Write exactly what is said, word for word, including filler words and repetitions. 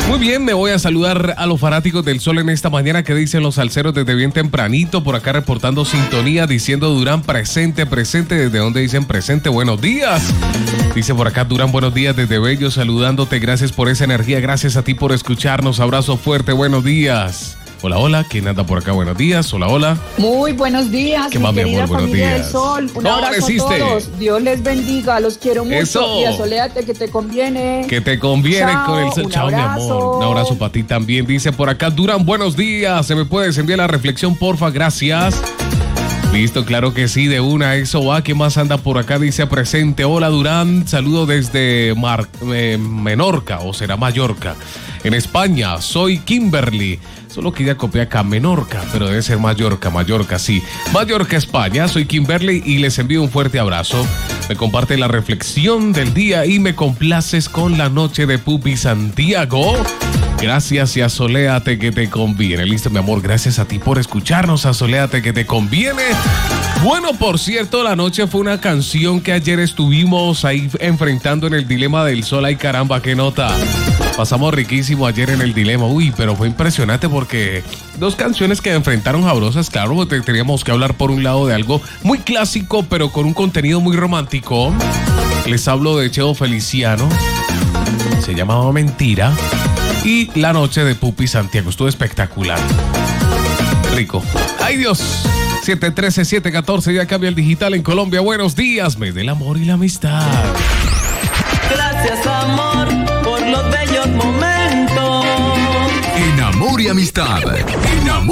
Muy bien, me voy a saludar a los fanáticos del sol en esta mañana. Que dicen los salseros desde bien tempranito? Por acá reportando sintonía, diciendo Durán presente, presente. ¿Desde dónde dicen presente? Buenos días. Dice por acá Durán, buenos días desde Bello, saludándote. Gracias por esa energía, gracias a ti por escucharnos. Abrazo fuerte, buenos días. Hola, hola, ¿quién anda por acá? Buenos días, hola, hola. Muy buenos días, ¿Qué mi más, mi querida amor? Buenos familia días. del Sol. Un No, abrazo resiste. a todos. Dios les bendiga, los quiero mucho. Eso. Y asoléate que te conviene. Que te conviene Chao, con el sol. un Chao, mi abrazo. amor. Un abrazo para ti también. Dice por acá Durán, buenos días. ¿Se me puedes enviar la reflexión, porfa? Gracias. Listo, claro que sí, de una, eso va. ¿Quién más anda por acá? Dice presente. Hola Durán, saludo desde Mar eh, Menorca, o será Mallorca, en España. Soy Kimberly. Solo quería copiar acá Menorca, pero debe ser Mallorca, Mallorca, sí. Mallorca, España. Soy Kimberly y les envío un fuerte abrazo. Me comparte la reflexión del día y me complaces con la noche de Pupi Santiago. Gracias y asoléate que te conviene. Listo, mi amor, gracias a ti por escucharnos. Asoléate que te conviene. Bueno, por cierto, la noche fue una canción que ayer estuvimos ahí enfrentando en el dilema del sol. Ay, caramba, qué nota. Pasamos riquísimo ayer en el dilema. Uy, pero fue impresionante porque dos canciones que enfrentaron sabrosas. Claro, teníamos que hablar por un lado de algo muy clásico, pero con un contenido muy romántico. Les hablo de Cheo Feliciano. Se llamaba Mentira. Y La Noche de Pupi Santiago. Estuvo espectacular. Rico. ¡Ay, Dios! siete trece, siete catorce, ya cambia el digital en Colombia. Buenos días, mes del amor y la amistad. Gracias, amor, por los bellos momentos. En amor y amistad. En amor.